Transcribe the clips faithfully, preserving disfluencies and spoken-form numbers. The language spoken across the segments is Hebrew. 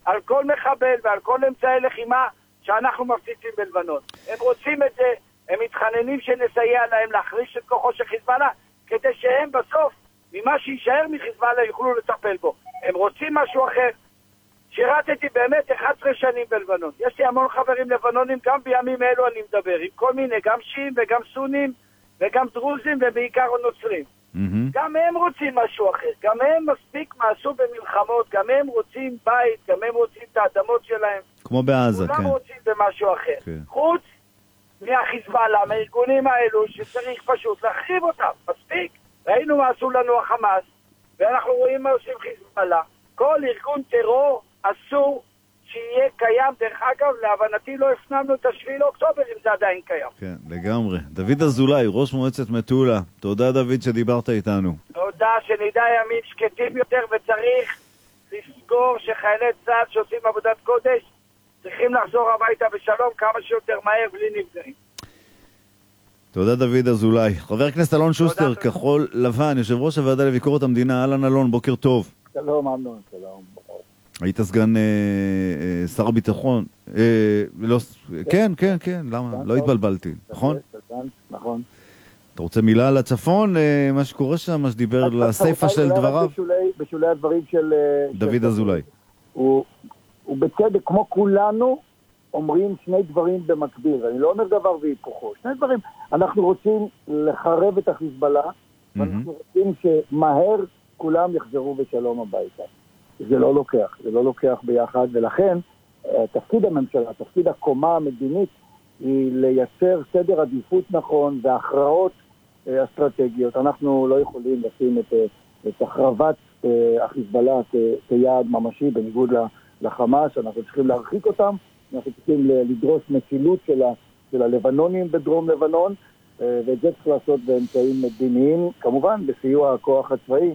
על כל מחבל ועל כל אמצעי לחימה שאנחנו מפציצים בלבנון. הם רוצים את זה, הם מתחננים שנסייע להם להחריש את כוחו של חיזבאללה, כדי שהם בסוף, ממה שישאר מחיזבאללה, יוכלו לטפל בו. הם רוצים משהו אחר. שירתתי באמת אחת עשרה שנים בלבנון. יש לי המון חברים לבנונים, גם בימים אלו אני מדבר, עם כל מיני, גם שיעים וגם סונים, וגם דרוזים ובעיקר נוצרים. Mm-hmm. גם הם רוצים משהו אחר, גם הם מספיק מעשו במלחמות, גם הם רוצים בית, גם הם רוצים את האדמות שלהם. כמו בעזה, כולם כן. רוצים במשהו אחר. כן. חוץ מהחיזבאללה, מהארגונים האלו, שצריך פשוט להחריב אותם, מספיק. ראינו מה עשו לנו החמאס, ואנחנו רואים מה עושים חיזבאללה. כל ארגון טרור אסור שיהיה קיים. דרך אגב, להבנתי לא הפנמנו את השביעי לאוקטובר אם זה עדיין קיים. כן, לגמרי. דוד אזולאי, ראש מועצת מטולה. תודה דוד שדיברת איתנו. תודה, שנדע ימים שקטים יותר, וצריך לסגור שחיילי צה"ל שעושים עבודת קודש צריכים לחזור הביתה בשלום כמה שיותר מהר בלי נפגעים. תודה דוד אזולאי. חבר הכנסת אלון שוסטר, כחול לבן, יושב ראש הוועדה לביקורת המדינה. אהלן אלון, בוקר טוב. שלום אמנון, שלום. היית סגן אה, אה, שר הביטחון. אה, לא, כן, כן, כן, למה? לא התבלבלתי, נכון? נכון. אתה רוצה מילה על הצפון, אה, מה שקורה שם, מה שדיבר לסייפה של דבריו? בשולי, בשולי הדברים של דוד אזולאי. הוא, הוא בצדק, כמו כולנו, אומרים שני דברים במקביל. אני לא אומר דבר והיפוכו. שני דברים. אנחנו רוצים לחרב את החיזבאללה, ואנחנו רוצים שמהר כולם יחזרו בשלום הביתה. זה לא לוקח, זה לא לוקח ביחד, ולכן תפקיד הממשלה, תפקיד הקומה המדינית, היא לייצר סדר עדיפות נכון והכרעות אסטרטגיות. אנחנו לא יכולים לשים את, את החרבת החיזבאללה כיעד ממשי בניגוד לחמאס. אנחנו צריכים להרחיק אותם, אנחנו צריכים לדרוש מצילות של, ה, של הלבנונים בדרום לבנון, ואת זה צריך לעשות באמצעים מדיניים, כמובן בסיוע הכוח הצבאי,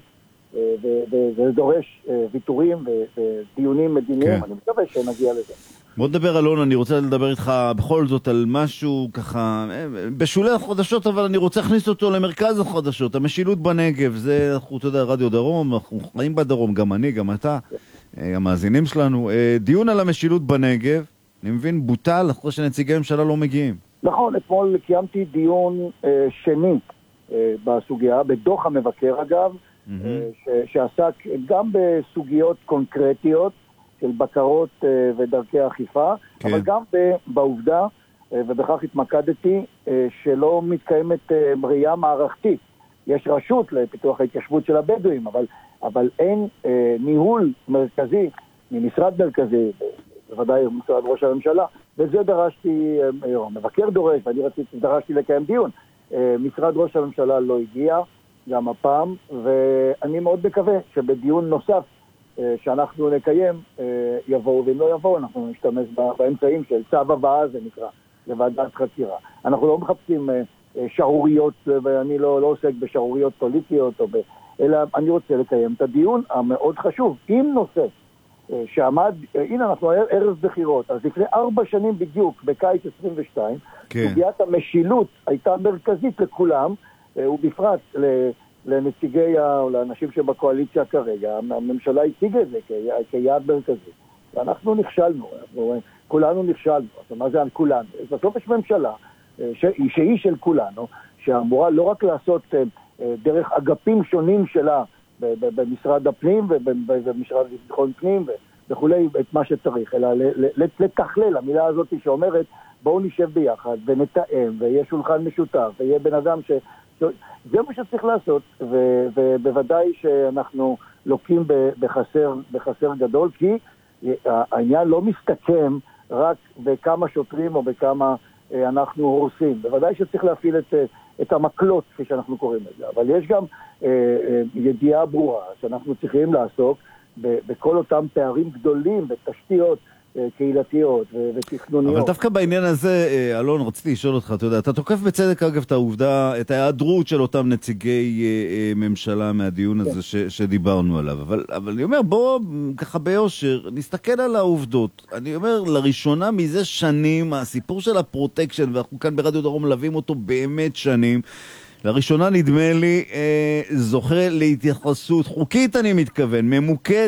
וזה דורש ויתורים ודיונים מדיניים. אני מקווה שנגיע לזה. בוא נדבר אלון, אני רוצה לדבר איתך בכל זאת על משהו ככה בשולי החדשות, אבל אני רוצה להכניס אותו למרכז החדשות, המשילות בנגב. זה, אנחנו, אתה יודע, רדיו דרום, אנחנו חיים בדרום, גם אני, גם אתה, המאזינים שלנו. דיון על המשילות בנגב, אני מבין, בוטל אחרי שנציגי הממשלה לא מגיעים. נכון, אתמול קיימתי דיון שני בסוגיה, בדוח המבקר אגב, שעסק גם בסוגיות קונקרטיות של בקרות ודרכי אכיפה, אבל גם בעובדה, ובכך התמקדתי, שלא מתקיימת ראייה מערכתית. יש רשות לפיתוח ההתיישבות של הבדואים, אבל, אבל אין ניהול מרכזי ממשרד מרכזי, בוודאי משרד ראש הממשלה, וזה דרשתי, המבקר דורש, ואני רציתי, דרשתי לקיים דיון. משרד ראש הממשלה לא הגיע, גם הפעם, ואני מאוד מקווה שבדיון נוסף שאנחנו נקיים יבואו, ואם לא יבואו אנחנו נשתמש באמצעים של צו הבאה, זה נקרא, לוועדת חקירה. אנחנו לא מחפשים שערוריות, ואני לא, לא עוסק בשערוריות פוליטיות, ב... אלא אני רוצה לקיים את הדיון המאוד חשוב, עם נושא שעמד, הנה אנחנו ערב בחירות, אז לפני ארבע שנים בדיוק, בקיץ עשרים ושתיים, כן. סוגיית המשילות הייתה מרכזית לכולם, ובפרט לנציגי או לאנשים שבקואליציה כרגע, הממשלה הציגה את זה כיעד מרכזי. ואנחנו נכשלנו, אנחנו, כולנו נכשלנו. אז מה זה על כולנו? בסוף יש ממשלה שהיא של כולנו, שאמורה לא רק לעשות דרך אגפים שונים שלה במשרד הפנים ובמשרד לביטחון פנים וכולי את מה שצריך, אלא לתכלל, המילה הזאת שאומרת בואו נשב ביחד ונתאם ויהיה שולחן משותף ויהיה בן אדם ש... זה מה שצריך לעשות, ו- ובוודאי שאנחנו לוקים בחסר, בחסר גדול, כי העניין לא מסתכם רק בכמה שוטרים או בכמה אנחנו הורסים. בוודאי שצריך להפעיל את, את המקלות, כפי שאנחנו קוראים לזה, אבל יש גם אה, אה, ידיעה ברורה שאנחנו צריכים לעסוק בכל אותם פערים גדולים בתשתיות קהילתיות ותכנוניות. אבל דווקא בעניין הזה, אלון, רציתי לשאול אותך, אתה יודע, אתה תוקף בצדק אגב את העובדה, את ההיעדרות של אותם נציגי ממשלה מהדיון הזה ש, שדיברנו עליו, אבל, אבל אני אומר, בוא ככה ביושר, נסתכל על העובדות. אני אומר, לראשונה מזה שנים, הסיפור של הפרוטקשן, ואנחנו כאן ברדיו דרום מלווים אותו באמת שנים, לראשונה נדמה לי אה, זוכה להתייחסות חוקית, אני מתכוון, ממוקד